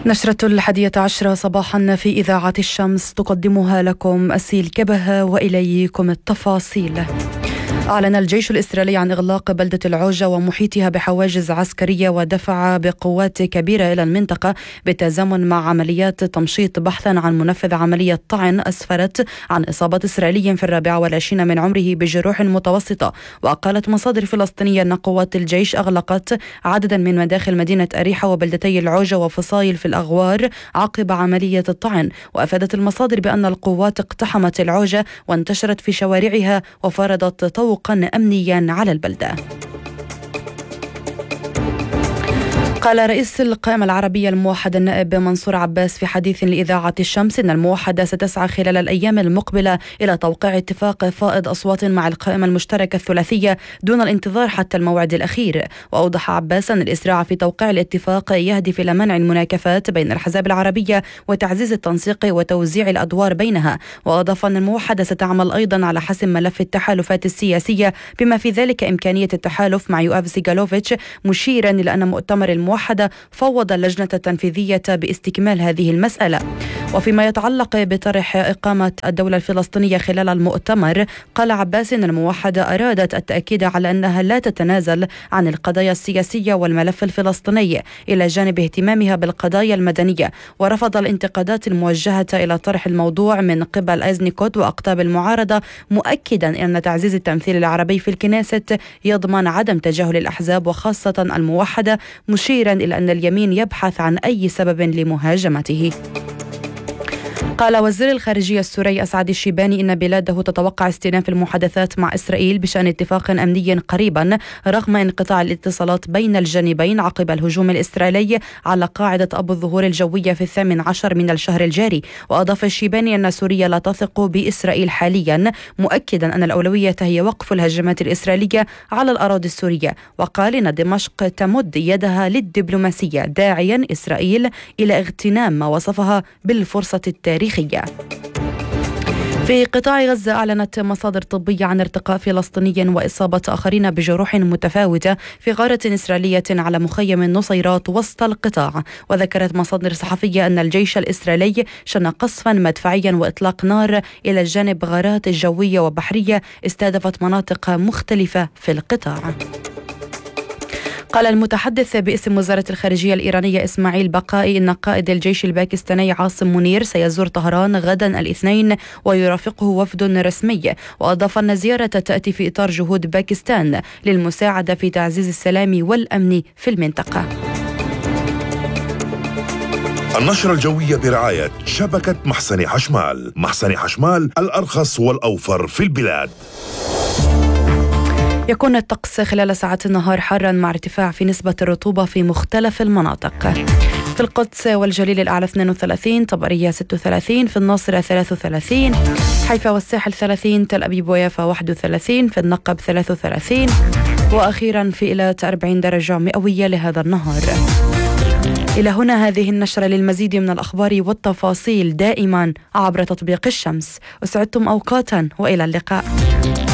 نشرة 11 صباحا في إذاعة الشمس تقدمها لكم أسيل كبهة وإليكم التفاصيل. أعلن الجيش الإسرائيلي عن إغلاق بلدة العوجة ومحيطها بحواجز عسكرية ودفع بقوات كبيرة إلى المنطقة بالتزامن مع عمليات تمشيط بحثا عن منفذ عملية طعن أسفرت عن إصابة إسرائيلي في 24 من عمره بجروح متوسطة. وقالت مصادر فلسطينية أن قوات الجيش أغلقت عددا من مداخل مدينة أريحة وبلدتي العوجة وفصائل في الأغوار عقب عملية الطعن. وأفادت المصادر بأن القوات اقتحمت العوجة وانتشرت في شوارعها وفرضت طوقا أمنيا على البلدة. قال رئيس القائمة العربية الموحدة النائب منصور عباس في حديث لإذاعة الشمس إن الموحدة ستسعى خلال الأيام المقبلة إلى توقيع اتفاق فائض أصوات مع القائمة المشتركة الثلاثية دون الانتظار حتى الموعد الأخير. وأوضح عباس أن الإسراع في توقيع الاتفاق يهدف إلى منع المناكفات بين الأحزاب العربية وتعزيز التنسيق وتوزيع الأدوار بينها. وأضاف أن الموحدة ستعمل أيضا على حسم ملف التحالفات السياسية بما في ذلك إمكانية التحالف مع يؤاف سيغالوفيتش، مشيرا إلى أن مؤتمر الموحدة فوض اللجنة التنفيذية باستكمال هذه المسألة. وفيما يتعلق بطرح إقامة الدولة الفلسطينية خلال المؤتمر، قال عباس إن الموحدة أرادت التأكيد على أنها لا تتنازل عن القضايا السياسية والملف الفلسطيني إلى جانب اهتمامها بالقضايا المدنية. ورفض الانتقادات الموجهة إلى طرح الموضوع من قبل أيزنيكوت وأقطاب المعارضة، مؤكدا أن تعزيز التمثيل العربي في الكنيست يضمن عدم تجاهل الأحزاب وخاصة الموحدة، مشيرا إلى أن اليمين يبحث عن أي سبب لمهاجمته. قال وزير الخارجية السوري أسعد الشيباني إن بلاده تتوقع استئناف المحادثات مع إسرائيل بشأن اتفاق أمني قريبا رغم انقطاع الاتصالات بين الجانبين عقب الهجوم الإسرائيلي على قاعدة أبو الظهور الجوية في 18 من الشهر الجاري. وأضاف الشيباني أن سوريا لا تثق بإسرائيل حاليا، مؤكدا أن الأولوية هي وقف الهجمات الإسرائيلية على الأراضي السورية. وقال إن دمشق تمد يدها للدبلوماسية، داعيا إسرائيل إلى اغتنام ما وصفها بالفرصة التاريخية. في قطاع غزة أعلنت مصادر طبية عن ارتقاء فلسطيني وإصابة آخرين بجروح متفاوتة في غارة إسرائيلية على مخيم النصيرات وسط القطاع. وذكرت مصادر صحفية أن الجيش الإسرائيلي شن قصفا مدفعيا وإطلاق نار إلى جانب غارات جوية وبحرية استهدفت مناطق مختلفة في القطاع. قال المتحدث باسم وزارة الخارجية الإيرانية إسماعيل بقائي إن قائد الجيش الباكستاني عاصم منير سيزور طهران غدا الاثنين ويرافقه وفد رسمي. وأضاف أن الزيارة تأتي في إطار جهود باكستان للمساعدة في تعزيز السلام والأمن في المنطقة. النشرة الجوية برعاية شبكة محسن حشمال. محسن حشمال، الأرخص والأوفر في البلاد. يكون الطقس خلال ساعات النهار حارا مع ارتفاع في نسبة الرطوبة في مختلف المناطق. في القدس والجليل الأعلى 32، طبرية 36، في الناصرة 33، حيفا والساحل 30، تل أبيب ويافا 31، في النقب 33، وأخيرا في إيلات 40 درجة مئوية لهذا النهار. إلى هنا هذه النشرة. للمزيد من الأخبار والتفاصيل دائما عبر تطبيق الشمس. أسعدتم أوقاتا وإلى اللقاء.